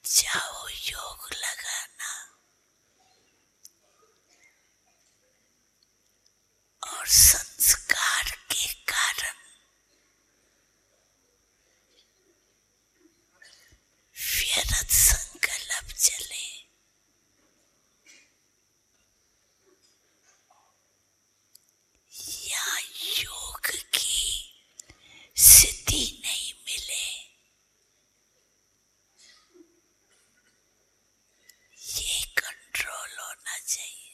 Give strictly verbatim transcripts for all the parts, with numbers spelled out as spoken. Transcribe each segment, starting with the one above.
जाओ योग लगाना और संस्कार के कारण व्यर्थ संकल्प चले या योग की सिद्धि नहीं मिले, ये कंट्रोल होना चाहिए।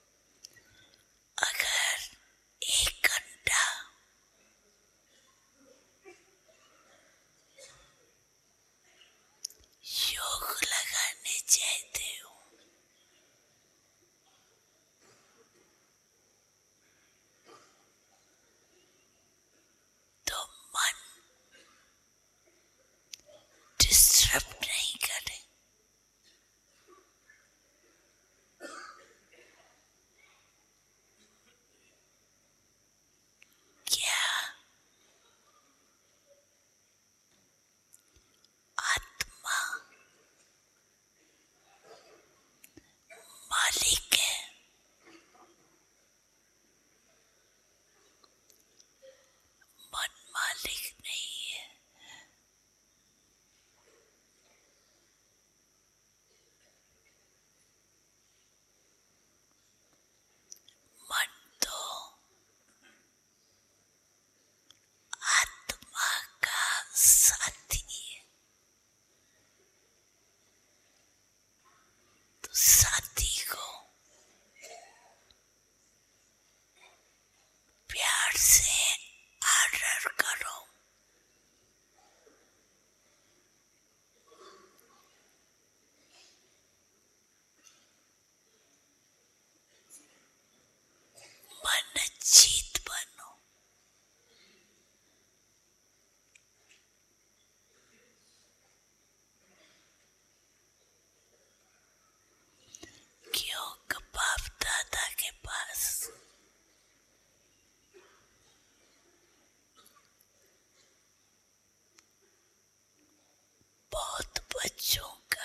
अगर एक घंटा योग लगाने चाहते हो तो मन डिस्टर्ब नहीं करे। क्या आत्मा मालिक है? मन मालिक नहीं है। मन तो आत्मा का साथी है। तो साथी को प्यार से आदर करो। मन जीत बनो। क्यों बाप दादा के पास बहुत बच्चों